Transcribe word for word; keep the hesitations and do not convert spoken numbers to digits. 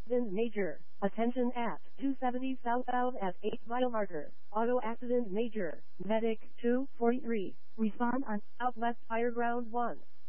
accident major. Attention at two seventy southbound at eight mile marker. Auto accident major. Medic two forty-three. Respond on Southwest Fire Ground one.